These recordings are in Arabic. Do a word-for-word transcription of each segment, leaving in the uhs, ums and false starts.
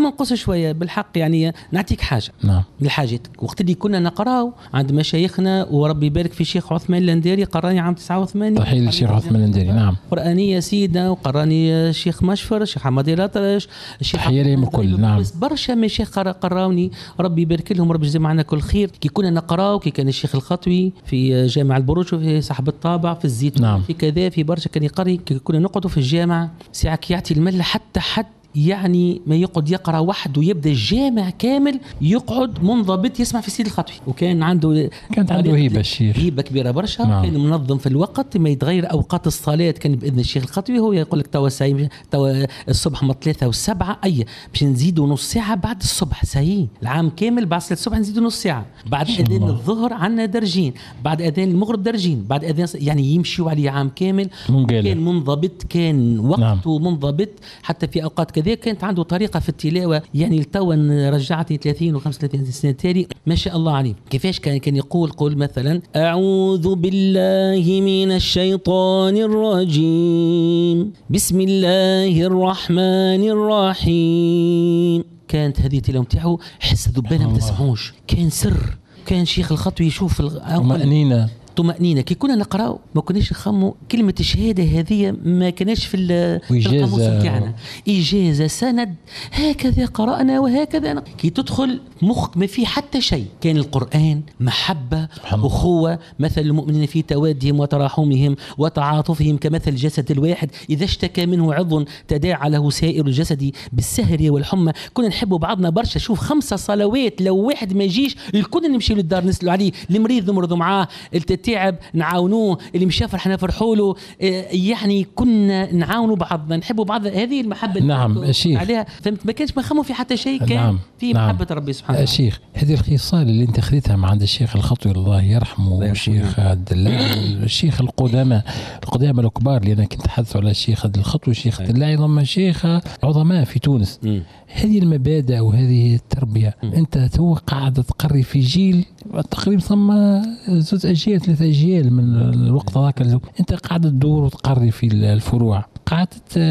ما نقص شويه بالحق يعني نعطيك حاجه نعم من الحاجات. وقت اللي كنا نقراو عند مشايخنا وربي يبارك في الشيخ عثمان اللانديري قراني عام تسعة وثمانين تحيه للشيخ عثمان اللانديري نعم قرانيه سيدنا وقراني الشيخ مشفر الشيخ حمادي الأطرش الشيخ تحيه لهم الكل نعم برشا مشايخ قراوني ربي يبارك لهم ربي يجزي معنا كل خير. كي كنا نقراو كي كان الشيخ الخطوي في جامع البروج في صاحب الطابع في الزيتون نعم. في كذا في برشا كان يقري كي كنا نقعدوا في الجامع ساعة يعطي الملة حتى حد يعني ما يقعد يقرأ واحد ويبدأ الجامع كامل يقعد منضبط يسمع في سيد الخطوي. وكان عنده كانت عنده هيبة الشيخ هيبة كبيرة برشا نعم. كان منظم في الوقت ما يتغير أوقات الصلاة كان بإذن الشيخ الخطوي هو يقول لك توا ساي توا الصبح من ثلاثة والسبعة أي باش نزيدوا نص ساعة بعد الصبح ساي العام كامل بعد صلاة الصبح نزيدوا نص ساعة بعد أذان الظهر عنا درجين بعد أذان المغرب درجين بعد أذان يعني يمشيوا عليه عام كامل كان منضبط كان وقته نعم. منضبط حتى في أوقات كذا كانت عنده طريقة في التلاوة يعني التوا رجعتني ثلاثين وخمسة وثلاثين سنة تالي ما شاء الله عليه. كيفاش كان كان يقول قول مثلا أعوذ بالله من الشيطان الرجيم بسم الله الرحمن الرحيم. كانت هذه التلاوة نتاعو حس ذبانة ما تسمعوش كان سر. كان شيخ الخطوي يشوف طمأنينة طمأنينة. كي كنا نقراو ما كناش نخمو كلمة الشهادة هذه ما كناش في القاموس نتاعنا إجازة سند هكذا قرأنا وهكذا أنا. كي تدخل مخك ما في حتى شيء كان القرآن محبة أخوة مثل المؤمنين في توادهم وتراحمهم وتعاطفهم كمثل الجسد الواحد إذا اشتكى منه عضو تداعى له سائر الجسد بالسهر والحمى. كنا نحب بعضنا برشا. شوف خمسة صلوات لو واحد ما يجيش الكل نمشي للدار نسلوا عليه المريض نمرضوا معاه تعب نعاونوه اللي مش فرح نفرحوا له يعني كنا نعاونوا بعضنا نحبوا بعض. هذه المحبة نعم شيخ عليها فهمت ما كانش ما نخموا في حتى شيء كان نعم. في نعم. محبة ربي سبحانه وتعالى. شيخ هذه الخصال اللي انت خذيتها مع عند الشيخ الخطوي الله يرحمه والشيخ الدلاعي الشيخ القدامى القدامى الكبار اللي انا كنت اتحدث على الشيخ الخطوي الشيخ الدلاعي ضم شيخ عظماء في تونس. م. هذه المبادئ وهذه التربية م. انت تو قاعد تقري في جيل تقريبا ثم زوج اجيال ثلاث اجيال من الوقت هذاك انت قاعد تدور وتقري في الفروع قاعد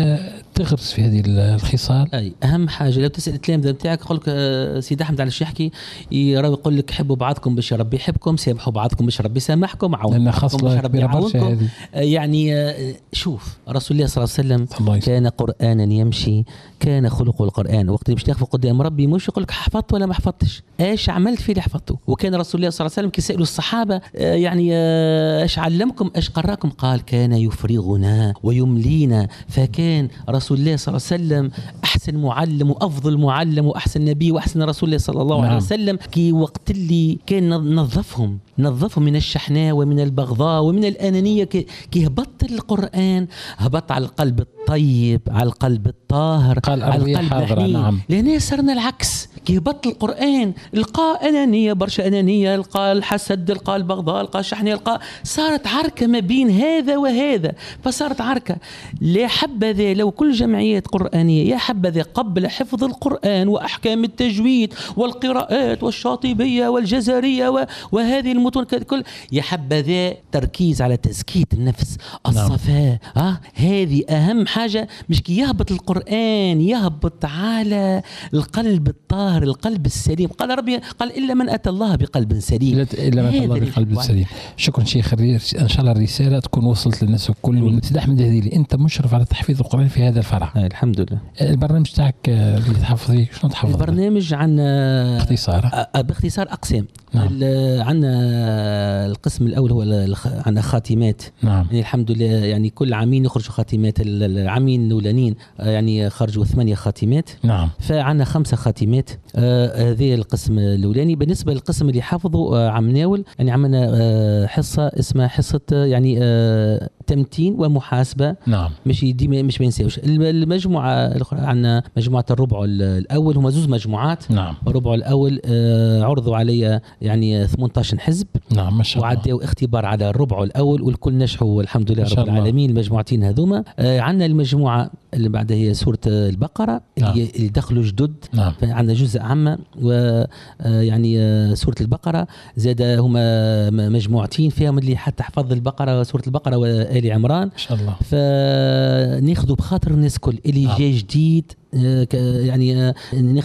تغرس في هذه الخصال. اي اهم حاجه لو تسال التلامذه نتاعك يقول لك سيد احمد على يحكي يقول لك حبوا بعضكم باش ربي يحبكم سامحوا بعضكم باش ربي يسامحكم عاونوا بعضكم باش ربي يعاونكم. يعني شوف رسول الله صلى الله عليه وسلم كان قرانا يمشي كان خلقه القران. وقت اللي باش تقف قدام ربي مش يقول لك حفظت ولا ما حفظتش ايش عملت في اللي حفظته. وكان رسول الله صلى الله عليه وسلم كي سالوا الصحابه يعني ايش علمكم ايش قراكم قال كان يفرغنا ويملينا. فكان رسول الله صلى الله عليه وسلم أحسن معلم وأفضل معلم وأحسن نبي وأحسن رسول الله صلى الله نعم. عليه وسلم. كي وقت اللي كان نظفهم نظفهم من الشحناء ومن البغضاء ومن الأنانية كي هبط القرآن هبط على القلب الطيب على القلب الطاهر على القلب الحنين. نعم. لأن صرنا العكس كي هبط القرآن لقى أنانية برشا أنانية لقى الحسد لقى البغضاء لقى الشحناء لقى صارت عركة ما بين هذا وهذا. فصارت عركة لا حبذا لو كل جمعيات قرآنية يا حبذا قبل حفظ القرآن وأحكام التجويد والقراءات والشاطبية والجزرية وهذه المتون كل يا حبذا تركيز على تزكية النفس الصفاء. نعم. آه هذه أهم حاجة. مش كي يهبط القرآن يهبط على القلب الطاهر القلب السليم. قال ربي قال إلا من أتى الله بقلب سليم إلا من أتى الله بقلب سليم. شكرا شيخ إن شاء الله الرسالة تكون وصلت للناس الكل. سيد أحمد الهذيلي أنت مشرف على تحفيظ القرآن في هذا الفرع. الحمد لله. البرنامج تاعك اللي تحفظ فيه شنو تحفظ؟ البرنامج عنا باختصار باختصار أقسام. نعم. عنا القسم الأول هو عنا خاتمات. نعم. يعني الحمد لله يعني كل عامين يخرجوا خاتمات. العامين الأولانيين يعني خرجوا ثمانية خاتمات. نعم. فعنا خمسة خاتمات. آه هذه القسم الأولاني. بالنسبة للقسم اللي حافظوا آه عم ناول يعني عملنا آه حصة اسمها حصة آه يعني آه تمتين ومحاسبة. نعم. مش ديما مش ما ننساوش المجموعة الأخرى. عنا مجموعة الربع الأول هما زوز مجموعات. نعم. الربع الأول آه عرضوا علي يعني ثمانية عشر حزب. نعم ما شاء الله. وعدوا اختبار على الربع الأول والكل نجحوا الحمد لله رب العالمين. المجموعتين هذوما آه عنا المجموعة اللي بعدها هي سورة البقرة. نعم. اللي دخلوا جدد. نعم. عندنا جزء عامة ويعني سورة البقرة زاد هما مجموعتين فيهم اللي حتى حفظ البقرة سورة البقرة وآل عمران إن شاء الله. فناخذوا بخاطر الناس كل اللي نعم. جاي جديد يعني